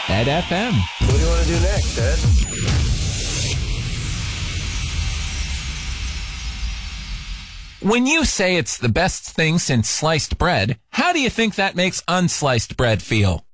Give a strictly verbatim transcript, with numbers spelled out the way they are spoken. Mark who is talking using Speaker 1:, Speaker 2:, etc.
Speaker 1: Ed F M.
Speaker 2: What do you want to do next, Ed?
Speaker 1: When you say it's the best thing since sliced bread, how do you think that makes unsliced bread feel?